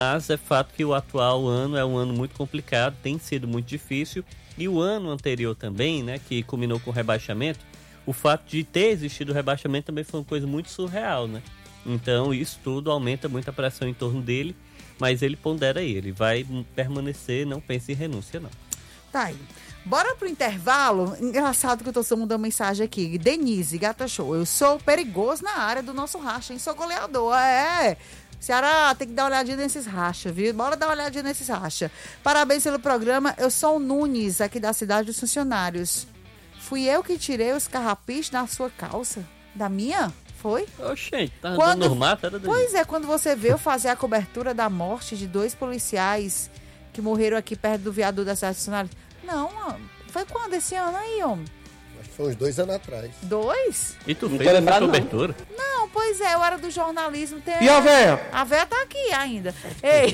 Mas é fato que o atual ano é um ano muito complicado, tem sido muito difícil. E o ano anterior também, né, que culminou com o rebaixamento, o fato de ter existido o rebaixamento também foi uma coisa muito surreal, né? Então isso tudo aumenta muito a pressão em torno dele, mas ele pondera aí, ele vai permanecer, não pense em renúncia não. Tá aí. Bora pro intervalo. Engraçado que eu tô mandando uma mensagem aqui. Denise, Gata Show. Eu sou perigoso na área do nosso racha, hein? Sou goleador. Ceará tem que dar uma olhadinha nesses racha, viu? Bora dar uma olhadinha nesses racha. Parabéns pelo programa. Eu sou o Nunes, aqui da Cidade dos Funcionários. Fui eu que tirei os carrapichos da sua calça? Da minha? Foi? Oxente, tá andando no mato, era daí. Pois é, quando você veio fazer a cobertura da morte de 2 policiais que morreram aqui perto do viaduto da Cidade dos Funcionários. Não, foi quando esse ano aí, homem? Acho que foi uns 2 anos atrás. 2? E tu fez essa cobertura? Não, pois é, eu era do jornalismo. E a véia? A véia tá aqui ainda. Ei!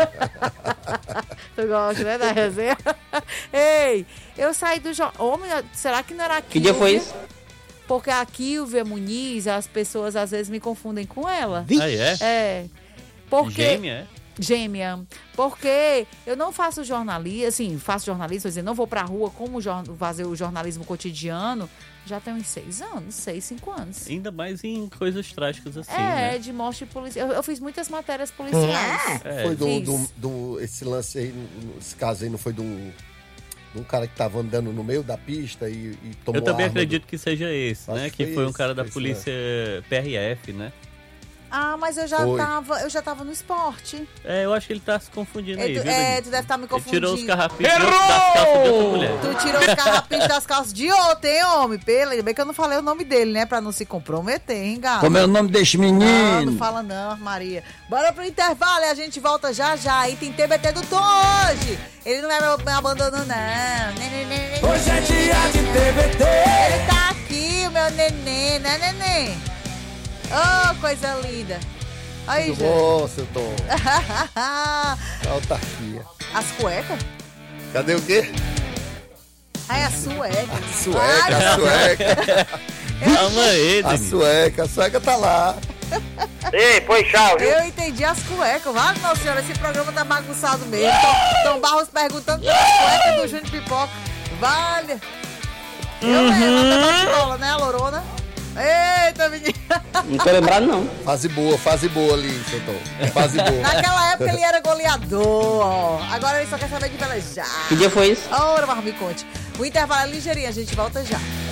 Tu gosta, né, da resenha? Ei, eu saí do Homem, será que não era aqui? Que dia foi isso? Porque a Kilvia Muniz, as pessoas às vezes me confundem com ela. Aí é? É. Porque... Gêmea? Porque eu não faço jornalismo, assim, faço jornalismo, quer dizer, não vou pra rua como fazer o jornalismo cotidiano, já tem uns 6 anos, 6, 5 anos. Ainda mais em coisas trágicas assim, né? De morte policial. Eu fiz muitas matérias policiais. Foi esse lance aí, esse caso aí não foi de um cara que tava andando no meio da pista e tomou. Eu também acredito que seja esse, né? Que foi um cara da polícia PRF, né? Ah, mas eu já tava no esporte. Eu acho que ele tá se confundindo aí, viu? Tu deve estar me confundindo. Ele tirou os carrapichos das calças de outra mulher. Tu tirou os carrapichos das calças de outra, hein, homem? Ainda bem que eu não falei o nome dele, né? Pra não se comprometer, hein, gato? Como é o nome desse menino? Não fala não, Maria. Bora pro intervalo e a gente volta já. E tem TBT do Tom hoje. Ele não vai me abandonando, não. Hoje é dia de TBT. Ele tá aqui, o meu neném, né, neném? Oh, coisa linda. Aí, gente. Bom, seu Tom. Autarquia. As cuecas? Cadê o quê? Ai, a sueca. A sueca. A sueca tá lá. Ei, pois tchau, viu? Eu entendi as cuecas. Vale, não, senhora, esse programa tá bagunçado mesmo. Tom Barros perguntando pelas cuecas do Júnior Pipoca. Vale. Eu mesmo, até bate-bola, né, a Lorona? Eita, menina. Não tô lembrado, não. Fase boa ali, seu Tom. Fase boa. Naquela época ele era goleador, ó. Agora ele só quer saber de pelejar. Que dia foi isso? Ora, mas me conte. O intervalo é ligeirinho, a gente volta já.